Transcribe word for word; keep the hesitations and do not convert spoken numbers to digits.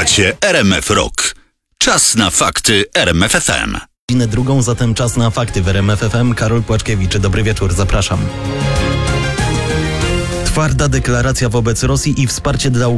Słuchacie R M F Rock. Czas na fakty R M F F M. Godzinę drugą, zatem czas na fakty w R M F F M. Karol Płaczkiewicz, dobry wieczór, zapraszam. Twarda deklaracja wobec Rosji i wsparcie dla